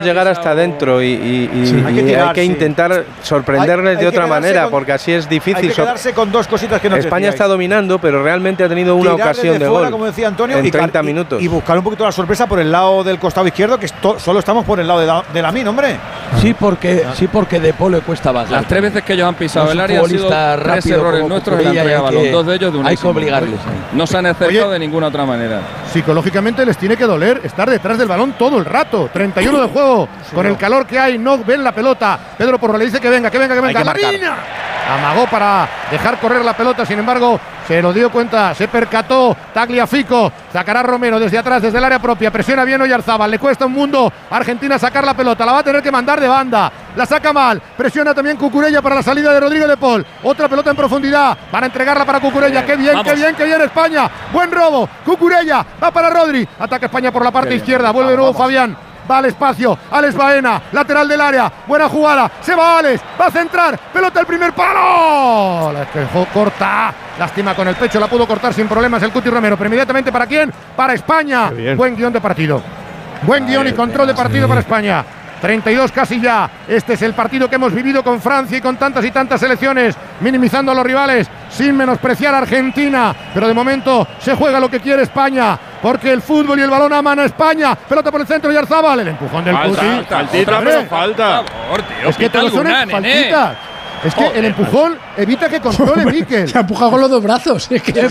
llegar hasta adentro y hay que intentar sorprenderles de otra manera, porque así es difícil. Hay que quedarse con dos cositas que no España está dominando, pero realmente ha tenido una ocasión de gol, como decía Antonio, en 30 minutos. Y buscar un poquito la sorpresa por el lado del costado izquierdo, que solo estamos por el lado de Lamine, hombre. Sí, porque De Paul le cuesta más. Las 3 veces que ellos han pisado el área han sido 3 errores nuestros en la entrega de balón, 2 de ellos de un. Hay que obligarles. No se han acercado de ninguna otra manera. Psicológicamente les tiene que doler estar detrás del balón todo el rato. 31 de juego, con el calor que hay, no ven la pelota. Pedro Porro le dice que venga. ¡Marina! Amagó para dejar correr la pelota, sin embargo, se lo dio cuenta, se percató Tagliafico, sacará Romero desde atrás, desde el área propia, presiona bien Oyarzábal, le cuesta un mundo a Argentina sacar la pelota, la va a tener que mandar de banda, la saca mal, presiona también Cucurella para la salida de Rodrigo de Paul, otra pelota en profundidad, van a entregarla para Cucurella, qué bien España, buen robo, Cucurella, va para Rodri, ataca España por la parte izquierda, vuelve de nuevo Fabián. Va al espacio, Alex Baena, lateral del área, buena jugada, se va Alex, va a centrar, pelota al primer palo, la dejó corta, lástima con el pecho, la pudo cortar sin problemas el Cuti Romero, pero inmediatamente ¿para quién? Para España, buen guión de partido, buen guión y control de partido para España. 32 casi ya, este es el partido que hemos vivido con Francia y con tantas y tantas selecciones, minimizando a los rivales, sin menospreciar a Argentina, pero de momento se juega lo que quiere España, porque el fútbol y el balón aman a España, pelota por el centro de Oyarzábal, el empujón del Cuti. Falta. Es que todos son faltitas. Es que el empujón evita que controle Mikel. Se ha empujado con los dos brazos. Es que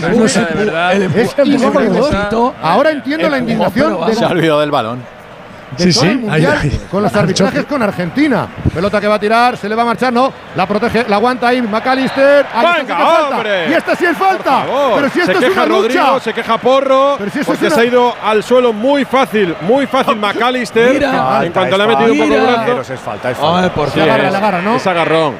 ahora entiendo la indignación. Se ha olvidado del balón. Con los arbitrajes con Argentina. Pelota que va a tirar, se le va a marchar, no. La protege, la aguanta ahí McAllister. ¡Venga, hombre! Y esta sí es falta. Pero si esto es una Rodrigo, lucha. se queja Porro, porque se ha ido al suelo muy fácil McAllister. Mira, en cuanto le ha metido un poco el brazo. Es falta. La agarra, ¿no? Es agarrón.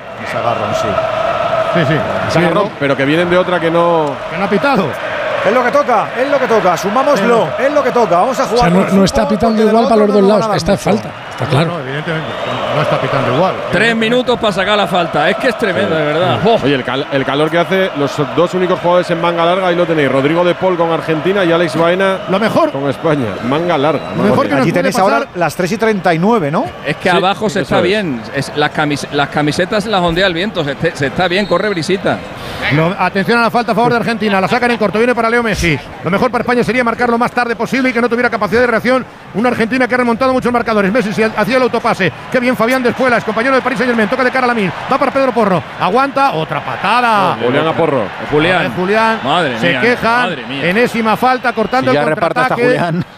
Sí. Es agarrón, pero que vienen de otra que no ha pitado. Es lo que toca, sumámoslo, es lo que toca, vamos a jugar. O sea, no está pitando igual para los dos lados, esta es falta, está claro. No, evidentemente, no está pitando igual. 3 minutos para sacar la falta, es que es tremendo, de verdad. Oye, el calor que hace los dos únicos jugadores en manga larga, ahí lo tenéis, Rodrigo de Paul con Argentina y Alex Baena lo mejor con España, manga larga. Lo mejor que allí tenéis ahora las 3:39, ¿no? Es que abajo se está bien, las camisetas las ondea el viento, se está bien, corre brisita. Atención a la falta a favor de Argentina, la sacan en corto, viene para Leo Messi. Lo mejor para España sería marcar lo más tarde posible y que no tuviera capacidad de reacción. Una Argentina que ha remontado muchos marcadores. Messi hacía el autopase. Qué bien Fabián Despuela, es compañero del Paris Saint-Germain. Toca de cara a Lamine. Va para Pedro Porro. Aguanta. Otra patada. Julián a Porro. Julián. Madre se mía, quejan. madre mía. Enésima falta cortando el contraataque.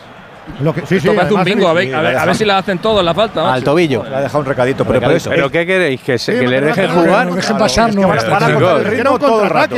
Esto parece un bingo, a ver si la hacen todos la falta. Al tobillo. Le ha dejado un recadito. ¿Pero qué queréis? ¿Que le dejen jugar? No dejen pasar, no. Van a cortar el ritmo todo el rato.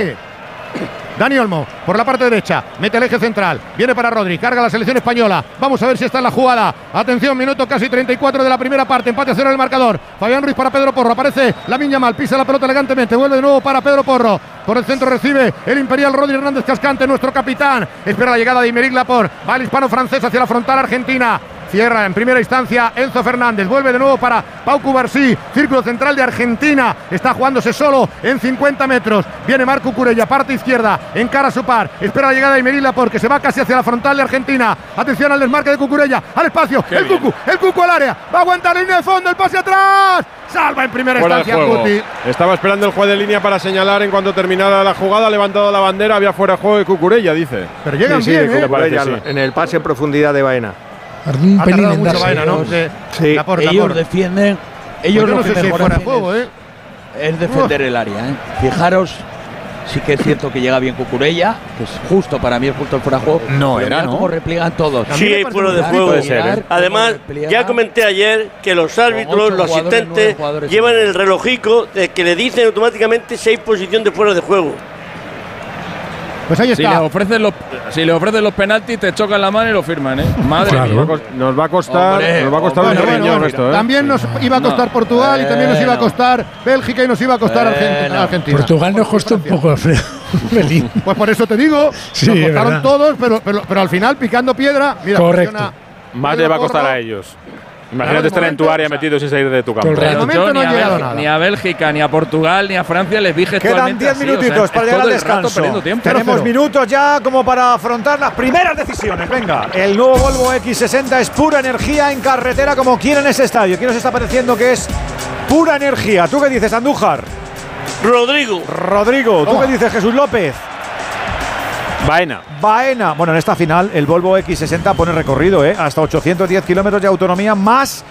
Dani Olmo, por la parte derecha, mete el eje central, viene para Rodri, carga la selección española, vamos a ver si está en la jugada, atención, minuto casi 34 de la primera parte, empate a 0 en el marcador, Fabián Ruiz para Pedro Porro, aparece Lamine Yamal, pisa la pelota elegantemente, vuelve de nuevo para Pedro Porro, por el centro recibe el imperial Rodri Hernández Cascante, nuestro capitán, espera la llegada de Aymeric Laporte, va el hispano-francés hacia la frontal argentina, cierra en primera instancia Enzo Fernández, vuelve de nuevo para Pau Cubarsí, círculo central de Argentina, está jugándose solo en 50 metros, viene Marc Cucurella, parte izquierda, encara a su par, espera la llegada de Aymeric Laporte, que se va casi hacia la frontal de Argentina, atención al desmarque de Cucurella, al espacio, el Cucu al área, va a aguantar línea de fondo, el pase atrás, salva en primera instancia Cuti. Estaba esperando el juez de línea para señalar en cuanto terminara la jugada, ha levantado la bandera, había fuera de juego de Cucurella, dice. Pero llegan bien, en el pase en profundidad de Baena. Un pelín en darse. Baena, ¿no? Sí. Ellos defienden. Ellos no lo que sé si mejor fuera hacen juego, es defender el área. Fijaros, sí que es cierto que llega bien Cucurella, que es justo, para mí es justo el fuera de juego. No era, ¿no? Cómo repliegan todos. Sí, hay fuera de juego. Además, ya comenté ayer que los árbitros, los asistentes, llevan el relojico de que le dicen automáticamente si hay posición de fuera de juego. Pues ahí está. Si le ofrecen los penaltis, te chocan la mano y lo firman, ¿eh? Madre mía. Nos va a costar un riñón esto, ¿eh? También nos iba a costar Portugal y también nos iba a costar Bélgica y nos iba a costar Argentina. Portugal nos costó un poco, Alfredo. Pues por eso te digo, sí, nos costaron todos, pero al final picando piedra. Mira, correcto. Más le va a costar a ellos. Imagínate estar en tu área metido sin salir de tu campo. De momento no ha llegado nada. Ni a Bélgica, ni a Portugal, ni a Francia les vi gestualmente. Quedan 10 minutitos para llegar al descanso. Tenemos minutos ya como para afrontar las primeras decisiones. Venga, el nuevo Volvo X60 es pura energía en carretera como quieren ese estadio. ¿Quién os está pareciendo que es pura energía? ¿Tú qué dices, Andújar? Rodrigo, ¿tú qué dices, Jesús López? Baena. Bueno, en esta final el Volvo X60 pone recorrido, hasta 810 kilómetros de autonomía más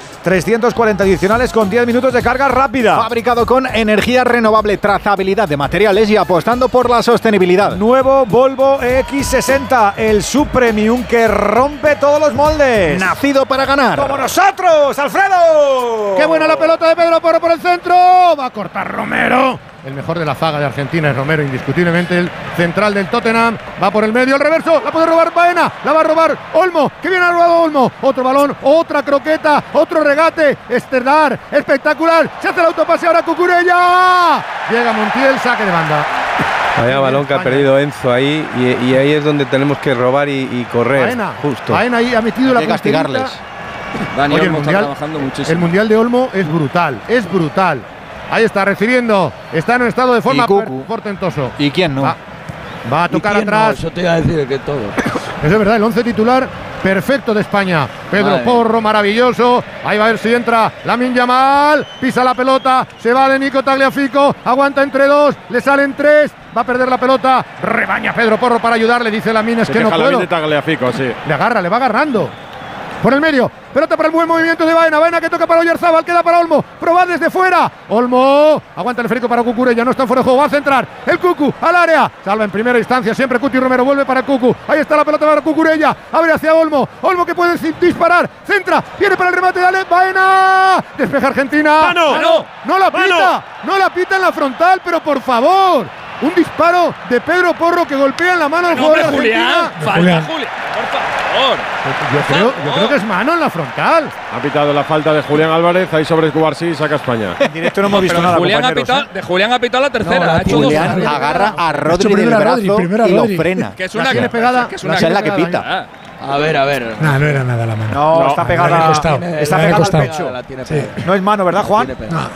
340 adicionales con 10 minutos de carga rápida. Fabricado con energía renovable, trazabilidad de materiales y apostando por la sostenibilidad. Nuevo Volvo X60, el subpremium que rompe todos los moldes. Nacido para ganar. ¡Como nosotros, Alfredo! ¡Qué buena la pelota de Pedro Porro por el centro! Va a cortar Romero. El mejor de la zaga de Argentina es Romero, indiscutiblemente el central del Tottenham. Va por el medio, el reverso, la puede robar Baena, la va a robar Olmo. ¡Qué bien ha robado Olmo! Otro balón, otra croqueta, otro regate. Estelar, espectacular. Se hace el autopase ahora Cucurella. Llega Montiel, saque de banda. Vaya balón que ha perdido Enzo ahí y ahí es donde tenemos que robar y correr. Baena, justo. Baena ahí ha metido la castigarles. Dani Oye, Olmo está trabajando muchísimo. El mundial de Olmo es brutal, es brutal. Ahí está recibiendo, está en un estado de forma portentoso. ¿Y quién no? Va a tocar atrás. No, eso te iba a decir que todo. Eso es verdad, el 11 titular perfecto de España. Pedro Porro, maravilloso. Ahí va a ver si entra Lamine Yamal. Pisa la pelota, se va de Nico Tagliafico. Aguanta entre dos, le salen tres. Va a perder la pelota. Rebaña Pedro Porro para ayudarle. Dice Lamine, es que no puedo. Tagliafico, sí. Le agarra, le va agarrando. Por el medio, pelota para el buen movimiento de Baena. Baena que toca para Oyarzabal, queda para Olmo. Proba desde fuera. Olmo, aguanta el Federico para Cucurella, no está fuera de juego. Va a centrar el Cucu al área. Salva en primera instancia, siempre Cuti Romero. Vuelve para el Cucu. Ahí está la pelota para Cucurella. Abre hacia Olmo. Olmo que puede disparar. Centra, viene para el remate. Dale, Baena. Despeja Argentina. No la pita. No la pita en la frontal, pero por favor. Un disparo de Pedro Porro que golpea en la mano al jugador de Argentina. Julián, por favor. Yo creo que es mano en la frontal. Ha pitado la falta de Julián Álvarez ahí sobre Cubarsí y saca España. En directo no hemos visto nada, de Julián ha pitado la tercera. Julián agarra a Rodri del brazo y lo frena. Que es una tiene pegada. Esa es la que pita. A ver. No era nada la mano. No, está pegada. Está pegada al pecho. No es mano, ¿verdad, Juan?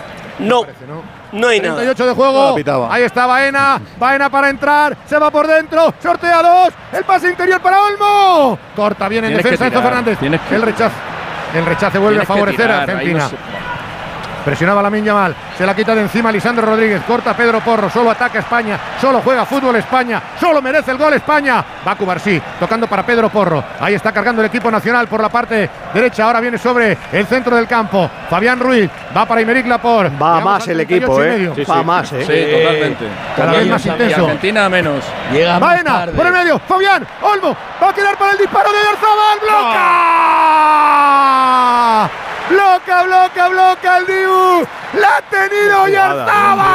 No hay nada. 38 de juego. Ahí está Baena. Baena para entrar. Se va por dentro. Sortea dos. El pase interior para Olmo. Corta bien en defensa Enzo Fernández. El rechace vuelve a favorecer a Argentina. Presionaba Lamine Yamal, se la quita de encima Lisandro Rodríguez, corta Pedro Porro, solo ataca España, solo juega fútbol España, solo merece el gol España. Va Cubarsí, tocando para Pedro Porro, ahí está cargando el equipo nacional por la parte derecha, ahora viene sobre el centro del campo, Fabián Ruiz, va para Aymeric Laporte. Va más el equipo, va más, Sí, totalmente. Cada vez más intenso. Argentina menos. Baena, por el medio, Fabián, Olmo, va a quedar para el disparo de Oyarzabal, bloca el Dibu, la ha tenido Oyarzabal.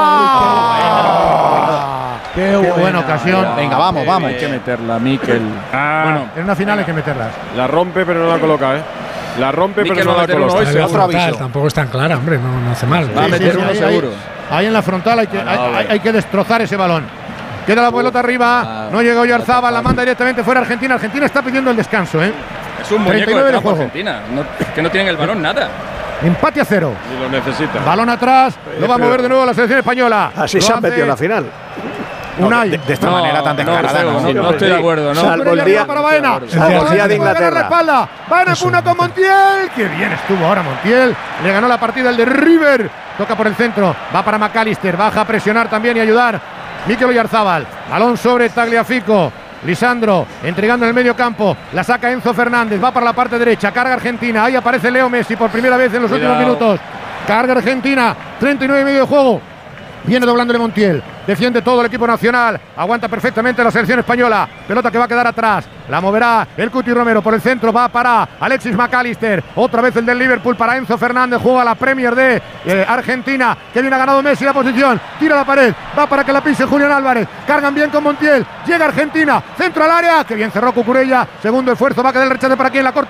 Qué buena ocasión. Venga, vamos. Hay que meterla, Mikel. Bueno, en una final hay que meterlas. La rompe pero no la coloca, La rompe pero no la coloca. Otro aviso. Tampoco es tan clara, hombre, no hace mal. Va a meter uno seguro. Ahí en la frontal hay que destrozar ese balón. Queda la pelota arriba, no llega Oyarzabal, la manda directamente fuera Argentina. Argentina está pidiendo el descanso, Es un muñeco de juego. Argentina, que no tienen el balón nada. Empate a 0. Y lo necesita. Balón atrás, lo va a mover de nuevo la selección española. Así se han metido en la final. Unai. De esta manera tan descarada. No estoy de acuerdo, ¿no? Salvo el día para Baena. Salvo el día de Inglaterra. Baena en pugna con Montiel. Qué bien estuvo ahora Montiel. Le ganó la partida el de River. Toca por el centro. Va para McAllister. Baja a presionar también y ayudar. Mikel Oyarzabal. Balón sobre Tagliafico. Lisandro entregando en el medio campo, la saca Enzo Fernández, va para la parte derecha, carga Argentina, ahí aparece Leo Messi por primera vez en los últimos minutos, carga Argentina, 39 y medio de juego, viene doblándole Montiel, defiende todo el equipo nacional, aguanta perfectamente la selección española, pelota que va a quedar atrás, la moverá el Cuti Romero por el centro, va para Alexis McAllister, otra vez el del Liverpool para Enzo Fernández, juega la Premier de Argentina, que bien ha ganado Messi la posición, tira la pared, va para que la pise Julián Álvarez, cargan bien con Montiel, llega Argentina, centro al área, que bien cerró Cucurella, segundo esfuerzo, va a quedar el rechace para aquí en la corta.